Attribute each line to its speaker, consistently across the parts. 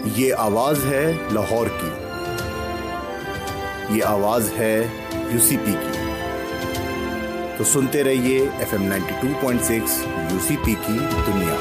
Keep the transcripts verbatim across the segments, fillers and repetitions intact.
Speaker 1: ये आवाज़ है लाहौर की, ये आवाज़ है यूसीपी की। तो सुनते रहिए F M ninety two point six UCP की दुनिया।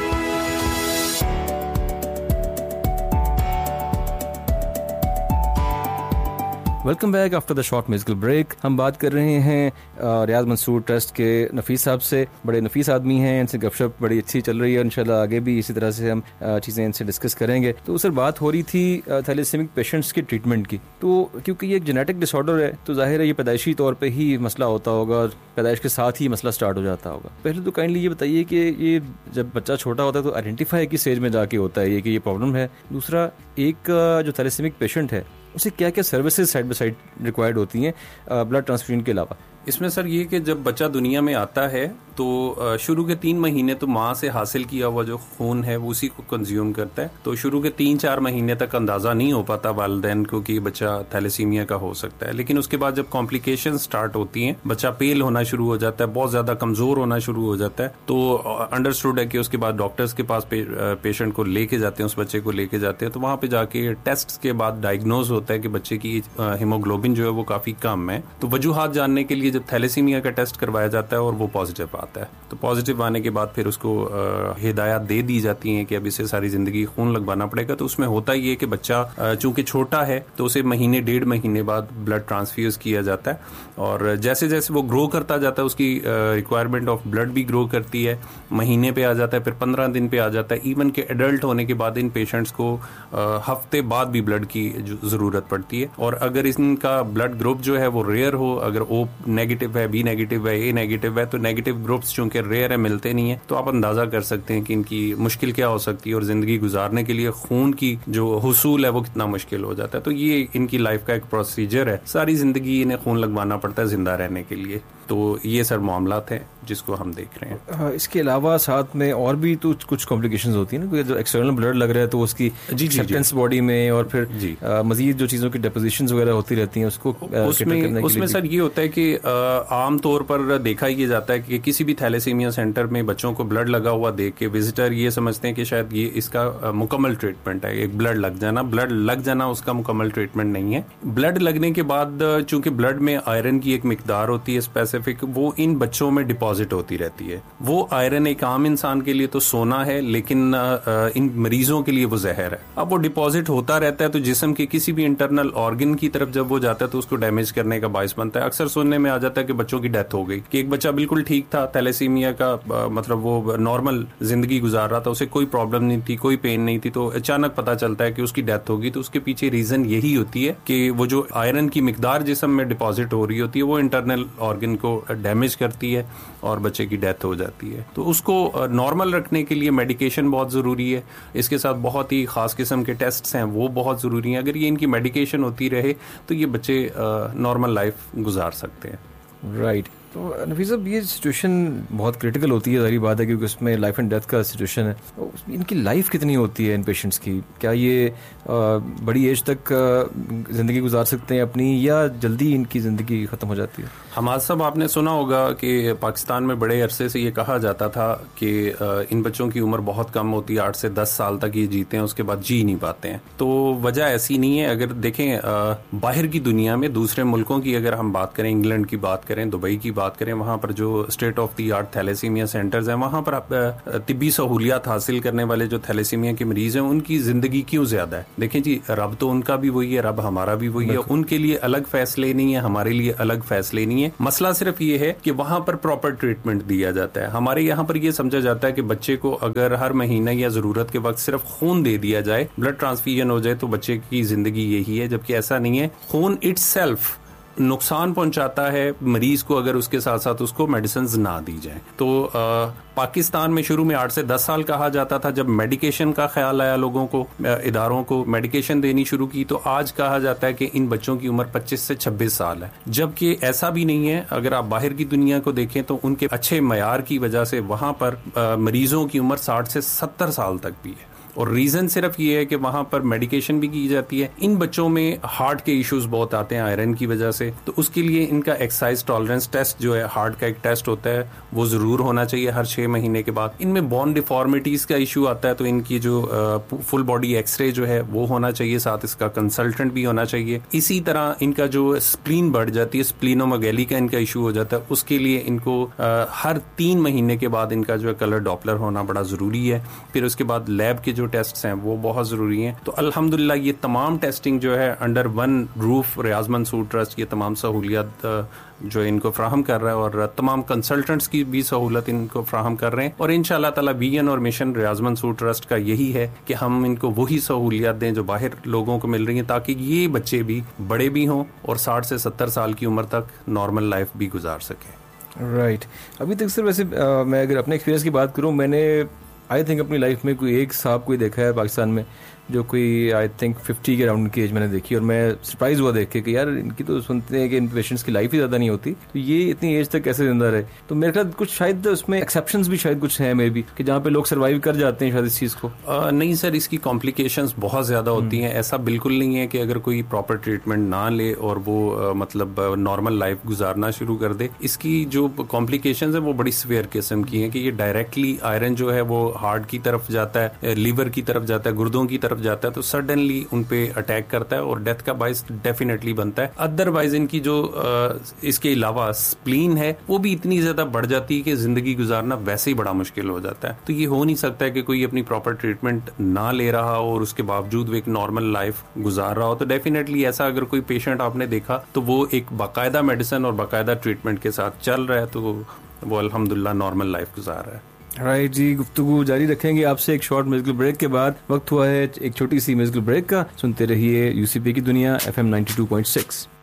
Speaker 2: Welcome back after the short musical break. हम बात कर रहे हैं रियाज मंसूर ट्रस्ट के नफीस साहब से। बड़े नफीस आदमी हैं, इनसे गपशप बड़ी अच्छी चल रही है। इंशाल्लाह आगे भी इसी तरह से हम चीज़ें इनसे डिस्कस करेंगे। तो सर बात हो रही थी थैलेसीमिक पेशेंट्स की ट्रीटमेंट की। तो क्योंकि ये एक जेनेटिक डिसऑर्डर है तो जाहिर है ये पैदाइशी तौर पर ही मसला होता होगा और पैदाइश के साथ ही मसला स्टार्ट हो जाता होगा। पहले तो काइंडली ये बताइए कि ये जब बच्चा छोटा होता है तो आइडेंटिफाई किस स्टेज में जाके होता है ये कि ये प्रॉब्लम है। दूसरा, एक जो थैलेसीमिक पेशेंट है उसे क्या क्या services side by side required होती हैं ब्लड ट्रांसफ्यूजन के अलावा?
Speaker 3: इसमें सर ये कि जब बच्चा दुनिया में आता है तो शुरू के तीन महीने तो माँ से हासिल किया हुआ जो खून है वो उसी को कंज्यूम करता है। तो शुरू के तीन चार महीने तक अंदाज़ा नहीं हो पाता वालिदैन को कि बच्चा थैलेसीमिया का हो सकता है। लेकिन उसके बाद जब कॉम्प्लिकेशन स्टार्ट होती हैं, बच्चा पेल होना शुरू हो जाता है, बहुत ज़्यादा कमज़ोर होना शुरू हो जाता है, तो अंडरस्टूड है कि उसके बाद डॉक्टर्स के पास पे, पेशेंट को लेके जाते हैं, उस बच्चे को लेके जाते हैं। तो वहाँ पर जाके टेस्ट के बाद डायग्नोज होता है कि बच्चे की हीमोग्लोबिन जो है वो काफ़ी कम है। तो वजूहात जानने के लिए जब थैलेसीमिया का टेस्ट करवाया जाता है और वो पॉजिटिव आता है, तो पॉजिटिव आने के बाद फिर उसको हिदायत दे दी जाती है कि अब इसे सारी जिंदगी खून लगवाना पड़ेगा। तो उसमें होता ही है कि बच्चा चूंकि छोटा है तो उसे महीने डेढ़ महीने बाद ब्लड ट्रांसफ्यूज किया जाता है और जैसे जैसे वो ग्रो करता जाता है उसकी रिक्वायरमेंट ऑफ ब्लड भी ग्रो करती है। महीने पे आ जाता है, फिर पंद्रह दिन पे आ जाता है। इवन के एडल्ट होने के बाद इन पेशेंट्स को हफ्ते बाद भी ब्लड की जरूरत पड़ती है। और अगर इनका ब्लड ग्रुप जो है वो रेयर हो, अगर ओ नेगेटिव है, बी नेगेटिव है, ए नेगेटिव है, तो नेगेटिव ग्रुप्स चूंकि रेयर है, मिलते नहीं है, तो आप अंदाजा कर सकते हैं कि इनकी मुश्किल क्या हो सकती है और जिंदगी गुजारने के लिए खून की जो हुसूल है वो कितना मुश्किल हो जाता है। तो ये इनकी लाइफ का एक प्रोसीजर है, सारी जिंदगी इन्हें खून लगवाना पड़ता है जिंदा रहने के लिए। तो ये सर मामलात हैं जिसको हम देख रहे हैं।
Speaker 2: इसके अलावा साथ में और भी तो कुछ कॉम्प्लिकेशंस होती है ना, जो एक्सटर्नल ब्लड लग रहा है तो उसकी एक्सेप्टेंस बॉडी में और फिर मजीद जो चीज़ों की डिपोजिशंस वगैरह होती रहती हैं उसको
Speaker 3: उसमें उसमें सर ये होता है कि आम तौर पर देखा ये जाता है कि किसी भी थैलेसीमिया सेंटर में बच्चों को ब्लड लगा हुआ देख के विजिटर ये समझते हैं कि शायद ये इसका मुकम्मल ट्रीटमेंट है। एक ब्लड लग जाना ब्लड लग जाना उसका मुकम्मल ट्रीटमेंट नहीं है। ब्लड लगने के बाद चूंकि ब्लड में आयरन की एक मिकदार होती है स्पेसिफिक, वो इन बच्चों में डिपॉजिट होती रहती है। वो आयरन एक आम इंसान के लिए तो सोना है, लेकिन इन मरीजों के लिए वो जहर है। अब वो डिपॉजिट होता रहता है तो जिस्म के किसी भी इंटरनल ऑर्गन की तरफ जब वो जाता है तो उसको डैमेज करने का बाइस बनता है। अक्सर सुनने में आ जाता है कि बच्चों की डेथ हो गई, कि एक बच्चा बिल्कुल ठीक था, थैलेसीमिया का आ, मतलब वो नॉर्मल जिंदगी गुजार रहा था, उसे कोई प्रॉब्लम नहीं थी, कोई पेन नहीं थी, तो अचानक पता चलता है कि उसकी डेथ होगी। तो उसके पीछे रीजन यही होती है कि वो जो आयरन की मिकदार जिस्म में डिपॉजिट हो रही होती है वो इंटरनल ऑर्गन को डैमेज करती है और बच्चे की डेथ हो जाती है। तो उसको नॉर्मल रखने के लिए मेडिकेशन बहुत ज़रूरी है। इसके साथ बहुत ही ख़ास किस्म के टेस्ट्स हैं वो बहुत ज़रूरी हैं। अगर ये इनकी मेडिकेशन होती रहे तो ये बच्चे नॉर्मल लाइफ गुजार सकते हैं।
Speaker 2: Right right. तो नफीस साहब ये सिचुएशन बहुत क्रिटिकल होती है, सारी बात है, क्योंकि उसमें लाइफ एंड डेथ का सिचुएशन है। तो इनकी लाइफ कितनी होती है इन पेशेंट्स की? क्या ये आ, बड़ी एज तक ज़िंदगी गुजार सकते हैं अपनी, या जल्दी इनकी ज़िंदगी ख़त्म हो जाती है?
Speaker 3: हमाद साहब, आपने सुना होगा कि पाकिस्तान में बड़े अरसे से ये कहा जाता था कि इन बच्चों की उम्र बहुत कम होती है, आठ से दस साल तक ये जीते हैं, उसके बाद जी नहीं पाते हैं। तो वजह ऐसी नहीं है। अगर देखें बाहर की दुनिया में दूसरे मुल्कों की अगर हम बात करें, इंग्लैंड की बात करें, दुबई की बात करें, वहाँ पर जो state of the art thalassaemia centres हैं, वहाँ पर आप तिब्बी सहूलियात हासिल करने वाले जो थैलेसीमिया के मरीज हैं उनकी ज़िंदगी क्यों ज़्यादा है? देखें जी, रब तो उनका भी वही है, रब हमारा भी वही है। उनके लिए अलग फैसले नहीं है, हमारे लिए अलग फैसले नहीं है। मसला सिर्फ ये है कि वहां पर प्रॉपर ट्रीटमेंट दिया जाता है। हमारे यहाँ पर ये समझा जाता है कि बच्चे को अगर हर महीने या जरूरत के वक्त सिर्फ खून दे दिया जाए, ब्लड ट्रांसफ्यूजन हो जाए, तो बच्चे की जिंदगी यही है, जबकि ऐसा नहीं है। खून इट्सेल्फ नुकसान पहुंचाता है मरीज को अगर उसके साथ साथ उसको मेडिसिन ना दी जाए। तो आ, पाकिस्तान में शुरू में आठ से दस साल कहा जाता था। जब मेडिकेशन का ख्याल आया, लोगों को, इदारों को मेडिकेशन देनी शुरू की, तो आज कहा जाता है कि इन बच्चों की उम्र पच्चीस से छब्बीस साल है, जबकि ऐसा भी नहीं है। अगर आप बाहर की दुनिया को देखें तो उनके अच्छे मयार की वजह से वहां पर आ, मरीजों की उम्र साठ से सत्तर साल तक भी है। और रीजन सिर्फ ये है कि वहां पर मेडिकेशन भी की जाती है। इन बच्चों में हार्ट के इश्यूज बहुत आते हैं आयरन की वजह से, तो उसके लिए इनका एक्सरसाइज टॉलरेंस टेस्ट जो है, हार्ट का एक टेस्ट होता है, वो जरूर होना चाहिए हर छह महीने के बाद। इनमें बोन डिफॉर्मिटीज का इशू आता है तो इनकी जो फुल बॉडी एक्सरे जो है वो होना चाहिए, साथ इसका कंसल्टेंट भी होना चाहिए। इसी तरह इनका जो स्प्लीन बढ़ जाती है, स्प्लीनोमेगैली का इनका इशू हो जाता है, उसके लिए इनको आ, हर तीन महीने के बाद इनका जो है कलर डॉपलर होना बड़ा जरूरी है। फिर उसके बाद लैब के जो टेस्ट हैं वो बहुत जरूरी हैं। तो अल्हम्दुलिल्लाह ये तमाम टेस्टिंग जो है अंडर वन रूफ रियाज मंसूर ट्रस्ट ये तमाम सहूलियत जो इनको फ्राहम कर रहा है, और तमाम कंसल्टेंट्स की भी सहूलत इनको फ्राहम कर रहे हैं। और इंशाअल्लाह ताला विजन और मिशन रियाज मंसूर ट्रस्ट का यही है कि हम इनको वही सहूलियत दें जो बाहर लोगों को मिल रही हैं, ताकि ये बच्चे भी बड़े भी हों और साठ से सत्तर साल की उम्र तक नॉर्मल लाइफ भी गुजार सकें।
Speaker 2: Right right. अभी तक सर वैसे आ, मैं अगर अपने एक्सपीरियंस की बात करूं, मैंने आई थिंक अपनी लाइफ में कोई एक साहब कोई देखा है पाकिस्तान में जो कोई आई थिंक फिफ्टी के राउंड की एज मैंने देखी, और मैं सरप्राइज हुआ देख के कि यार इनकी तो सुनते हैं कि इन पेशेंट्स की लाइफ ही ज़्यादा नहीं होती, तो ये इतनी एज तक कैसे जिंदा रहे। तो मेरे ख्याल कुछ शायद उसमें एक्सेप्शंस भी शायद कुछ है मे बी, कि जहाँ पे लोग सर्वाइव कर जाते हैं शायद इस चीज़ को।
Speaker 3: आ, नहीं सर, इसकी कॉम्प्लिकेशंस बहुत ज़्यादा होती हैं। ऐसा बिल्कुल नहीं है कि अगर कोई प्रॉपर ट्रीटमेंट ना ले और वो आ, मतलब नॉर्मल लाइफ गुजारना शुरू कर दे। इसकी जो कॉम्प्लिकेशंस है वो बड़ी सीवियर किस्म की हैं कि ये डायरेक्टली आयरन जो है वो हार्ट की तरफ जाता है, लीवर की तरफ जाता है, गुर्दों की तरफ जाता है, तो सडन उन पे अटैक करता है और डेथ का बाइस डेफिनेटली बनता है। अदरवाइज इनकी जो इसके अलावा स्प्लीन है वो भी इतनी ज्यादा बढ़ जाती है कि जिंदगी गुजारना वैसे ही बड़ा मुश्किल हो जाता है। तो ये हो नहीं सकता है कि कोई अपनी प्रॉपर ट्रीटमेंट ना ले रहा हो और उसके बावजूद वो एक नॉर्मल लाइफ गुजार रहा हो। तो डेफिनेटली ऐसा अगर कोई पेशेंट आपने देखा तो वो एक बाकायदा मेडिसिन और बाकायदा ट्रीटमेंट के साथ चल रहा है, तो वो अल्हम्दुलिल्लाह नॉर्मल लाइफ गुजार रहा है।
Speaker 2: राइट जी, गुफ्तगू जारी रखेंगे आपसे एक शॉर्ट म्यूजिकल ब्रेक के बाद। वक्त हुआ है एक छोटी सी म्यूजिकल ब्रेक का। सुनते रहिए यूसीपी की दुनिया FM ninety two point six.